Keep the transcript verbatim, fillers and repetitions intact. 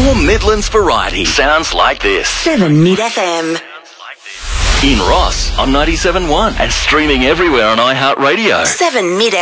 Your Midlands variety sounds like this. seven Mid F M. In Ross on ninety-seven point one and streaming everywhere on iHeartRadio. seven Mid